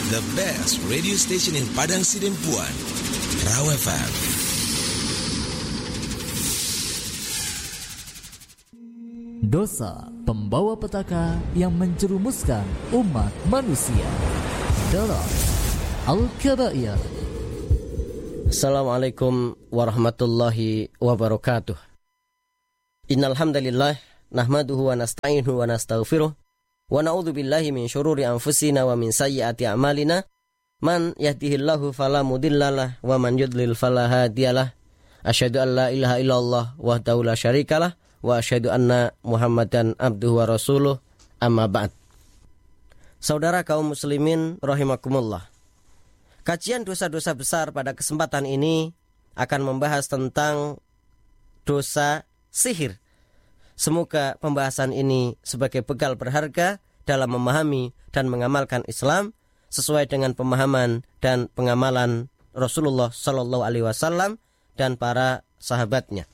the best radio station in Padang Sidempuan, Raw FM. Dosa pembawa petaka yang menjerumuskan umat manusia dalam Al-Kabair. Assalamualaikum warahmatullahi wabarakatuh. Innal hamdalillah nahmaduhu wa nasta'inuhu wa nastaghfiruh wa na'udzu billahi min syururi anfusina wa min sayyiati a'malina. Man yahdihillahu fala mudhillalah wa man yudlil fala hadiyalah. Asyhadu an la ilaha illallah wahdahu la syarikalah wa asyhadu anna Muhammadan abduhu wa rasuluh. Amma ba'd. Saudara kaum muslimin rahimakumullah. Kajian dosa-dosa besar pada kesempatan ini akan membahas tentang dosa sihir. Semoga pembahasan ini sebagai bekal berharga dalam memahami dan mengamalkan Islam sesuai dengan pemahaman dan pengamalan Rasulullah Sallallahu Alaihi Wasallam dan para sahabatnya.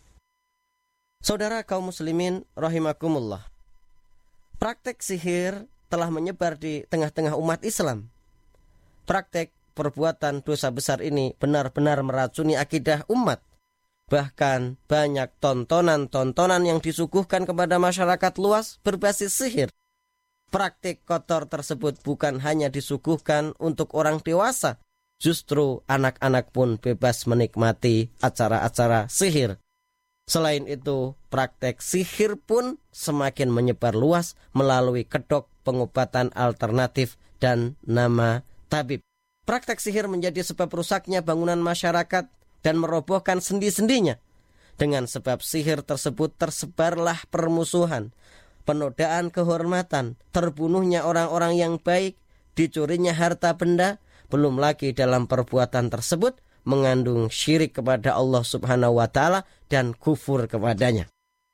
Saudara kaum muslimin rahimakumullah. Praktek sihir telah menyebar di tengah-tengah umat Islam. Praktek perbuatan dosa besar ini benar-benar meracuni akidah umat. Bahkan banyak tontonan-tontonan yang disuguhkan kepada masyarakat luas berbasis sihir. Praktik kotor tersebut bukan hanya disuguhkan untuk orang dewasa, justru anak-anak pun bebas menikmati acara-acara sihir. Selain itu, praktek sihir pun semakin menyebar luas melalui kedok pengobatan alternatif dan nama tabib. Praktek sihir menjadi sebab rusaknya bangunan masyarakat dan merobohkan sendi-sendinya. Dengan sebab sihir tersebut tersebarlah permusuhan, penodaan kehormatan, terbunuhnya orang-orang yang baik, dicurinya harta benda, belum lagi dalam perbuatan tersebut mengandung syirik kepada Allah Subhanahu wa taala dan kufur kepadanya.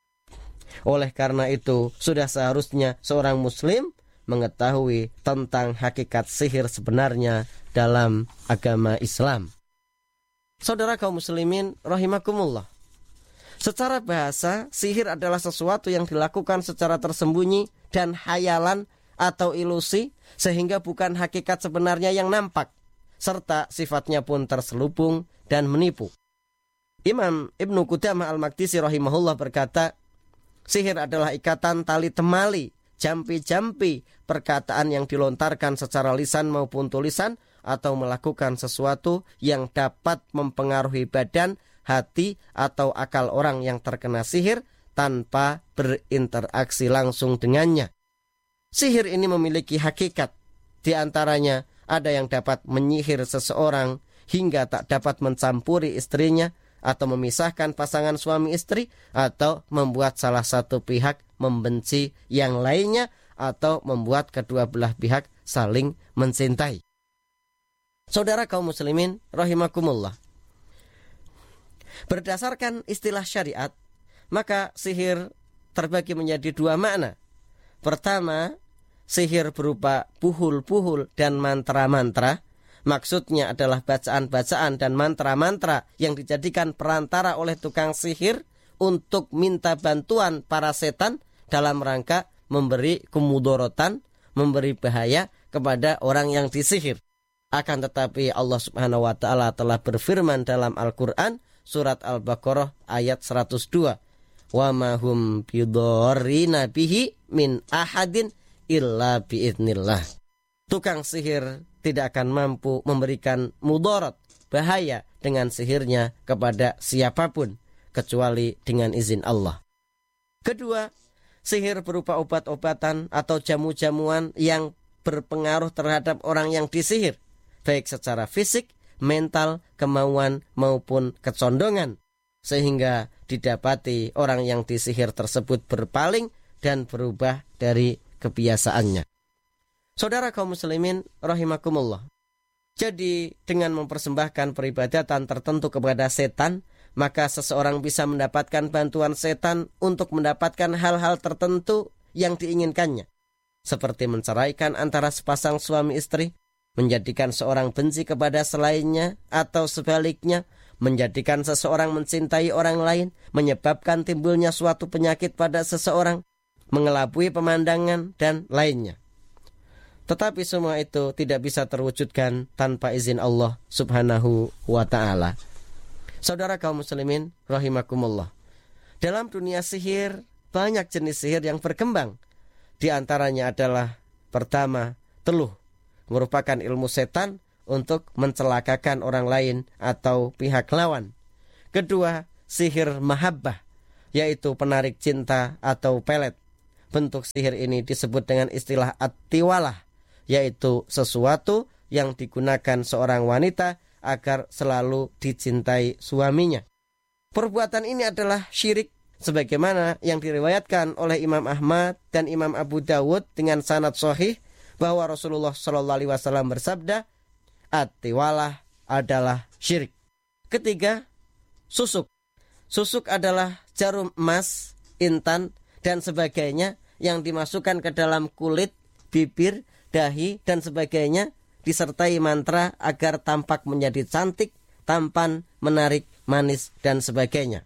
Oleh karena itu, sudah seharusnya seorang muslim mengetahui tentang hakikat sihir sebenarnya dalam agama Islam. Saudara kaum muslimin rahimakumullah. Secara bahasa, sihir adalah sesuatu yang dilakukan secara tersembunyi dan hayalan atau ilusi sehingga bukan hakikat sebenarnya yang nampak, serta sifatnya pun terselubung dan menipu. Imam Ibnu Qudamah Al-Maqdisi rahimahullah berkata, sihir adalah ikatan tali temali, jampi-jampi, perkataan yang dilontarkan secara lisan maupun tulisan atau melakukan sesuatu yang dapat mempengaruhi badan, hati, atau akal orang yang terkena sihir tanpa berinteraksi langsung dengannya. Sihir ini memiliki hakikat. Di antaranya ada yang dapat menyihir seseorang hingga tak dapat mencampuri istrinya atau memisahkan pasangan suami istri atau membuat salah satu pihak membenci yang lainnya atau membuat kedua belah pihak saling mencintai. Saudara kaum muslimin rahimakumullah. Berdasarkan istilah syariat, maka sihir terbagi menjadi dua makna. Pertama, sihir berupa puhul-puhul dan mantra-mantra. Maksudnya adalah bacaan-bacaan dan mantra-mantra yang dijadikan perantara oleh tukang sihir untuk minta bantuan para setan dalam rangka memberi kemudorotan, memberi bahaya kepada orang yang disihir. Akan tetapi Allah Subhanahu wa taala telah berfirman dalam Al-Qur'an surat Al-Baqarah ayat 102, "Wa ma hum bidharrina bihi min ahadin illa biidznillah." Tukang sihir tidak akan mampu memberikan mudarat, bahaya dengan sihirnya kepada siapapun kecuali dengan izin Allah. Kedua, sihir berupa obat-obatan atau jamu-jamuan yang berpengaruh terhadap orang yang disihir, baik secara fisik, mental, kemauan maupun kecondongan, sehingga didapati orang yang disihir tersebut berpaling dan berubah dari kebiasaannya. Saudara kaum muslimin rahimakumullah. Jadi dengan mempersembahkan peribadatan tertentu kepada setan, maka seseorang bisa mendapatkan bantuan setan untuk mendapatkan hal-hal tertentu yang diinginkannya, seperti menceraikan antara sepasang suami istri, menjadikan seorang benci kepada selainnya, atau sebaliknya, menjadikan seseorang mencintai orang lain, menyebabkan timbulnya suatu penyakit pada seseorang, mengelabui pemandangan, dan lainnya. Tetapi semua itu tidak bisa terwujudkan tanpa izin Allah Subhanahu wa ta'ala. Saudara kaum muslimin rahimakumullah, dalam dunia sihir banyak jenis sihir yang berkembang. Di antaranya adalah pertama, teluh, merupakan ilmu setan untuk mencelakakan orang lain atau pihak lawan. Kedua, sihir mahabbah, yaitu penarik cinta atau pelet. Bentuk sihir ini disebut dengan istilah at-tiwalah, yaitu sesuatu yang digunakan seorang wanita agar selalu dicintai suaminya. Perbuatan ini adalah syirik, sebagaimana yang diriwayatkan oleh Imam Ahmad dan Imam Abu Dawud dengan sanad sahih bahwa Rasulullah SAW bersabda, at-tiwalah adalah syirik. Ketiga, susuk. Susuk adalah jarum emas, intan, dan sebagainya yang dimasukkan ke dalam kulit, bibir, dahi, dan sebagainya, disertai mantra agar tampak menjadi cantik, tampan, menarik, manis, dan sebagainya.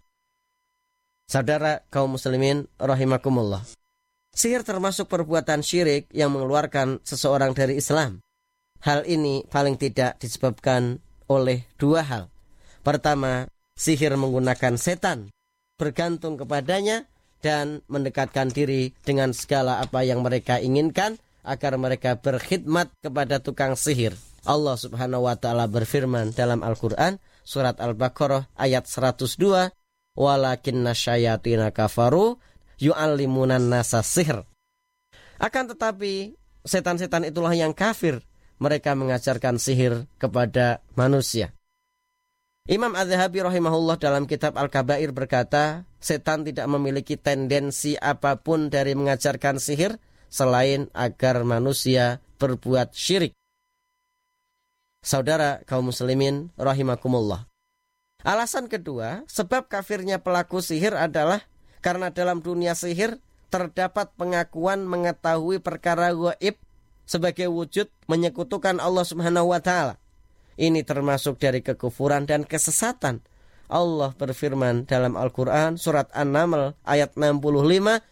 Saudara kaum muslimin rahimakumullah, sihir termasuk perbuatan syirik yang mengeluarkan seseorang dari Islam. Hal ini paling tidak disebabkan oleh dua hal. Pertama, sihir menggunakan setan, bergantung kepadanya dan mendekatkan diri dengan segala apa yang mereka inginkan agar mereka berkhidmat kepada tukang sihir. Allah Subhanahu wa ta'ala berfirman dalam Al-Quran surat Al-Baqarah ayat 102, walakinna syayatina kafaru yu'allimunan nasa sihr. Akan tetapi setan-setan itulah yang kafir, mereka mengajarkan sihir kepada manusia. Imam Az-Zahabi rahimahullah dalam kitab Al-Kabair berkata, setan tidak memiliki tendensi apapun dari mengajarkan sihir selain agar manusia berbuat syirik. Saudara kaum muslimin rahimakumullah, alasan kedua sebab kafirnya pelaku sihir adalah karena dalam dunia sihir terdapat pengakuan mengetahui perkara gaib sebagai wujud menyekutukan Allah Subhanahu wa ta'ala. Ini termasuk dari kekufuran dan kesesatan. Allah berfirman dalam Al-Quran surat An-Naml ayat 65,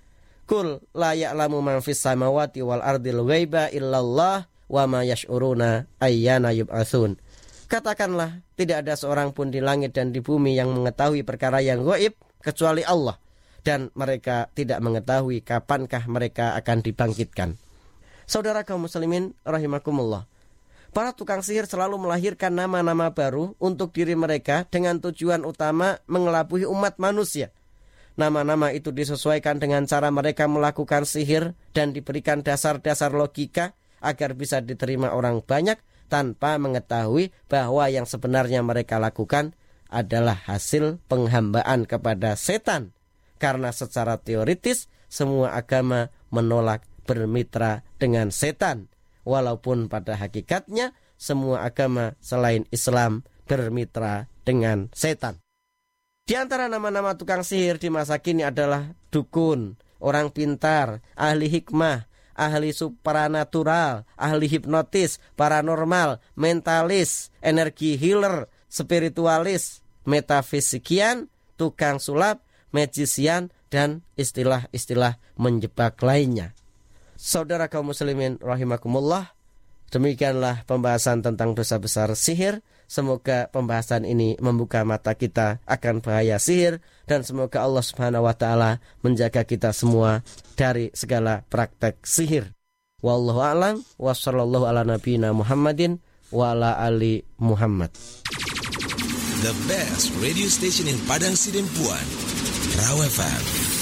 Kul la ya'lamu man fis samawati wal ardil ghaiba illallah wa ma yash'uruna ayyana yub'atsun. Katakanlah, tidak ada seorang pun di langit dan di bumi yang mengetahui perkara yang gaib kecuali Allah, dan mereka tidak mengetahui kapankah mereka akan dibangkitkan. Saudara kaum muslimin rahimakumullah, para tukang sihir selalu melahirkan nama-nama baru untuk diri mereka dengan tujuan utama mengelabui umat manusia. Nama-nama itu disesuaikan dengan cara mereka melakukan sihir dan diberikan dasar-dasar logika agar bisa diterima orang banyak tanpa mengetahui bahwa yang sebenarnya mereka lakukan adalah hasil penghambaan kepada setan. Karena secara teoritis semua agama menolak bermitra dengan setan, walaupun pada hakikatnya semua agama selain Islam bermitra dengan setan. Di antara nama-nama tukang sihir di masa kini adalah dukun, orang pintar, ahli hikmah, ahli supranatural, ahli hipnotis, paranormal, mentalis, energi healer, spiritualis, metafisikian, tukang sulap, magician, dan istilah-istilah menjebak lainnya. Saudara kaum muslimin rahimakumullah, demikianlah pembahasan tentang dosa besar sihir. Semoga pembahasan ini membuka mata kita akan bahaya sihir, dan semoga Allah Subhanahu wa ta'ala menjaga kita semua dari segala praktek sihir. Wallahu a'lam wa sallallahu ala nabiyina Muhammadin wa ala ali Muhammad. The best radio station in Padang Sidempuan, Raw FM.